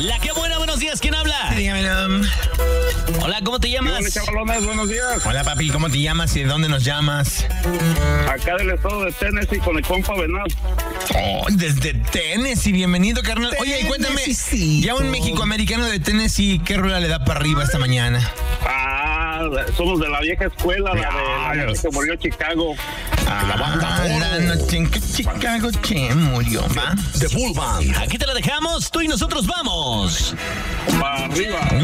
La que buena, buenos días, ¿quién habla? Dígamelo. Hola, ¿cómo te llamas? Hola, chavalones, buenos días. Hola, papi, ¿cómo te llamas y de dónde nos llamas? Acá del estado de Tennessee con el compa Venaz. Oh, desde Tennessee, bienvenido, carnal. Oye, y cuéntame, ya un mexicoamericano de Tennessee, ¿qué rola le da para arriba esta mañana? Somos de la vieja escuela, la de que murió Chicago. La noche en que Chicago murió, ¿va? The Bull Band. Aquí te la dejamos, tú y nosotros vamos. Para arriba.